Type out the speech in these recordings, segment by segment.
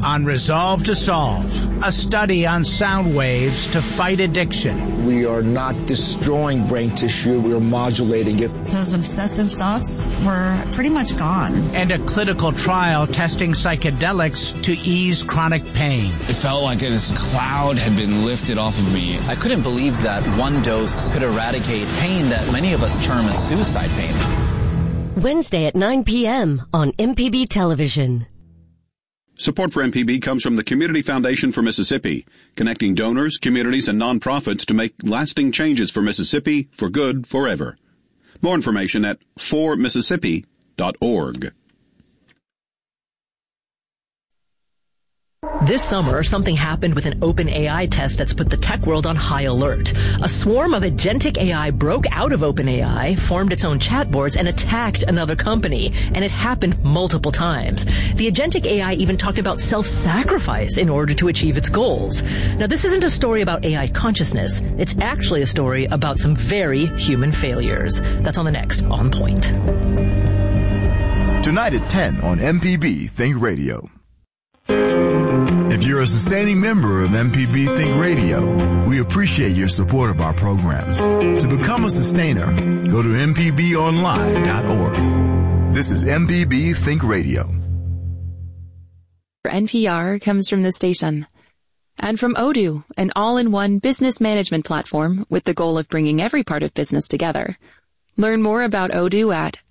on Resolve to Solve, a study on sound waves to fight addiction. We are not destroying brain tissue, we are modulating it. Those obsessive thoughts were pretty much gone. And a clinical trial testing psychedelics to ease chronic pain. It felt like this cloud had been lifted off of me. I couldn't believe that one dose could eradicate pain that many of us term as suicide pain. Wednesday at 9 p.m. on MPB Television. Support for MPB comes from the Community Foundation for Mississippi, connecting donors, communities, and nonprofits to make lasting changes for Mississippi for good forever. More information at formississippi.org. This summer, something happened with an OpenAI test that's put the tech world on high alert. A swarm of agentic AI broke out of OpenAI, formed its own chatboards, and attacked another company. And it happened multiple times. The agentic AI even talked about self-sacrifice in order to achieve its goals. Now, this isn't a story about AI consciousness. It's actually a story about some very human failures. That's on the next On Point. Tonight at 10 on MPB Think Radio. If you're a sustaining member of MPB Think Radio, we appreciate your support of our programs. To become a sustainer, go to mpbonline.org. This is MPB Think Radio. NPR comes from the station. And from Odoo, an all-in-one business management platform with the goal of bringing every part of business together. Learn more about Odoo at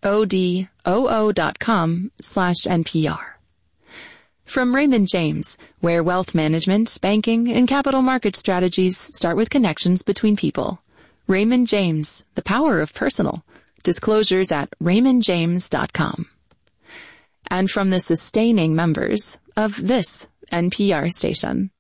odoo.com/NPR. From Raymond James, where wealth management, banking, and capital market strategies start with connections between people. Raymond James, the power of personal. Disclosures at raymondjames.com. And from the sustaining members of this NPR station.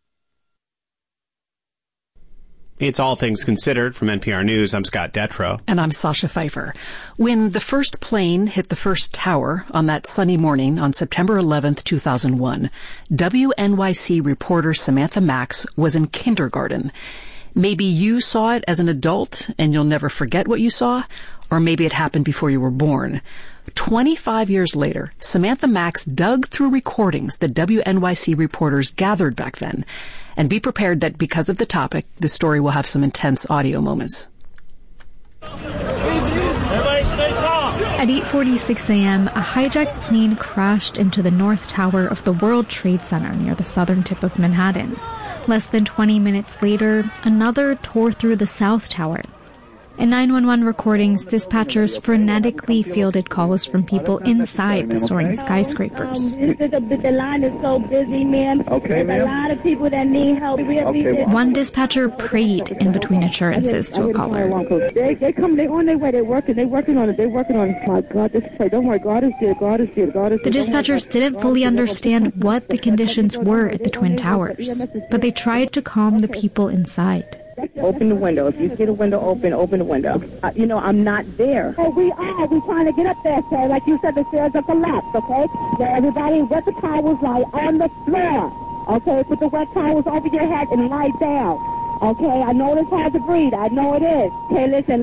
It's All Things Considered from NPR News. I'm Scott Detrow. And I'm Sasha Pfeiffer. When the first plane hit the first tower on that sunny morning on September 11th, 2001, WNYC reporter Samantha Max was in kindergarten. Maybe you saw it as an adult and you'll never forget what you saw, or maybe it happened before you were born. 25 years later, Samantha Max dug through recordings that WNYC reporters gathered back then. And be prepared that because of the topic, the story will have some intense audio moments. Everybody stay calm. At 8:46 a.m., a hijacked plane crashed into the North Tower of the World Trade Center near the southern tip of Manhattan. Less than 20 minutes later, another tore through the South Tower. In 911 recordings, dispatchers frenetically fielded calls from people inside the soaring skyscrapers. The line is so busy, man. There's a lot of people that need help. One dispatcher prayed in between assurances to a caller. They come, they're on their way, they're working on it. My God, just pray. Don't worry, God is good. The dispatchers didn't fully understand what the conditions were at the Twin Towers, but they tried to calm the people inside. Open the window. If you see the window open, open the window. I'm not there. Oh, we're trying to get up there, sir. Like you said, the stairs are collapsed, okay? Now, everybody, wet the towels lie on the floor. Okay, put the wet towels over your head and lie down. Okay, I know it's hard to breathe. I know it is. Okay, listen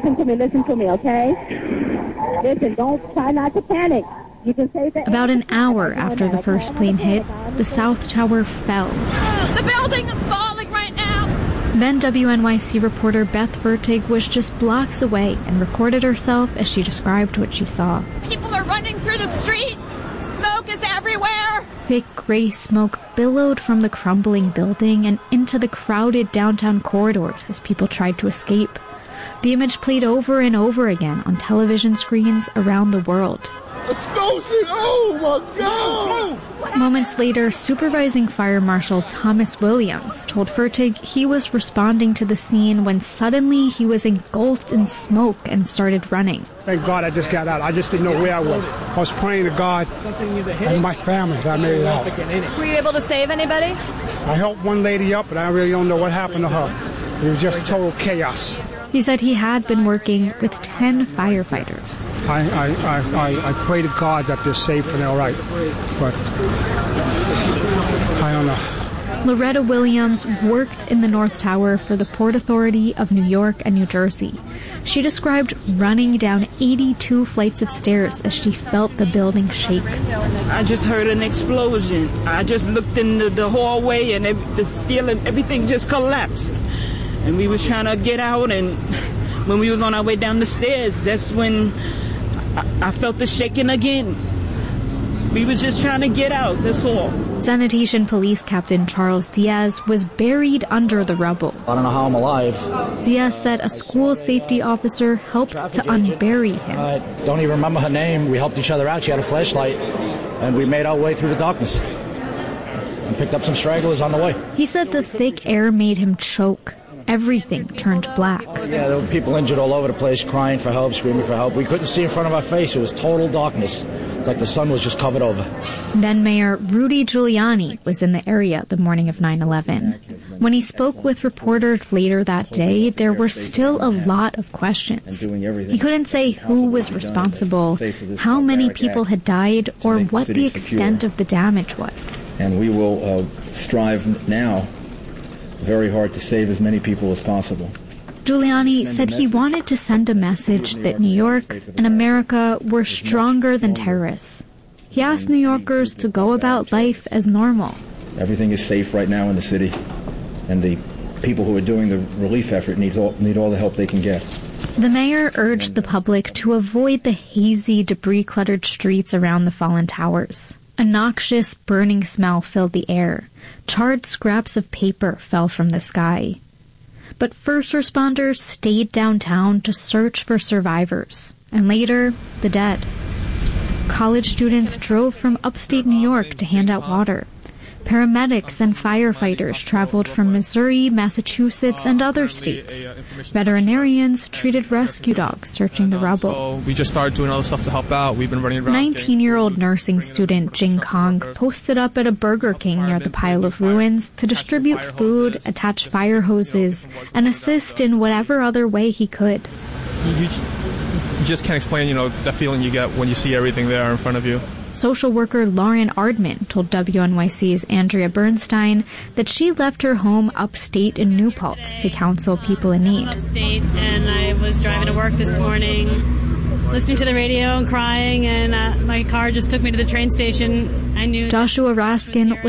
to me, okay? Listen, try not to panic. You can say that. About an hour after the first plane hit, the South Tower fell. The building is falling right now! Then WNYC reporter Beth Fertig was just blocks away and recorded herself as she described what she saw. People are running through the street. Smoke is everywhere. Thick gray smoke billowed from the crumbling building and into the crowded downtown corridors as people tried to escape. The image played over and over again on television screens around the world. Explosion! Oh my God! Moments later, Supervising Fire Marshal Thomas Williams told Fertig he was responding to the scene when suddenly he was engulfed in smoke and started running. Thank God I just got out. I just didn't know where I was. I was praying to God and my family that I made it out. Were you able to save anybody? I helped one lady up, but I really don't know what happened to her. It was just total chaos. He said he had been working with 10 firefighters. I pray to God that they're safe and all right, but I don't know. Loretta Williams worked in the North Tower for the Port Authority of New York and New Jersey. She described running down 82 flights of stairs as she felt the building shake. I just heard an explosion. I just looked in the hallway and the ceiling, everything just collapsed. And we was trying to get out, and when we was on our way down the stairs, that's when I felt the shaking again. We was just trying to get out, that's all. Sanitation Police Captain Charles Diaz was buried under the rubble. I don't know how I'm alive. Diaz said a school safety officer helped to unbury him. I don't even remember her name. We helped each other out. She had a flashlight, and we made our way through the darkness and picked up some stragglers on the way. He said the thick air made him choke. Everything turned black. Yeah, there were people injured all over the place, crying for help, screaming for help. We couldn't see in front of our face. It was total darkness. It's like the sun was just covered over. Then Mayor Rudy Giuliani was in the area the morning of 9/11. When he spoke with reporters later that day, there were still a lot of questions. He couldn't say who was responsible, how many people had died, or what the extent of the damage was. And we will strive now very hard to save as many people as possible. Giuliani said he wanted to send a message that New York and America were stronger than terrorists. He asked New Yorkers to go about life as normal. Everything is safe right now in the city, and the people who are doing the relief effort need all the help they can get. The mayor urged the public to avoid the hazy, debris-cluttered streets around the fallen towers. A noxious, burning smell filled the air. Charred scraps of paper fell from the sky. But first responders stayed downtown to search for survivors, and later, the dead. College students drove from upstate New York to hand out water. Paramedics and firefighters traveled from Missouri, Massachusetts, and other states. Veterinarians treated rescue dogs searching the rubble. So we just started doing other stuff to help out. We've been running around. 19-year-old nursing student Jing Kong posted up at a Burger King near the pile of ruins to distribute food, attach fire hoses, and assist in whatever other way he could. You just can't explain, that feeling you get when you see everything there in front of you. Social worker Lauren Ardman told WNYC's Andrea Bernstein that she left her home upstate in New Paltz to counsel people in need. Upstate, and I was driving to work this morning, listening to the radio and crying, and my car just took me to the train station. I knew Joshua Raskin was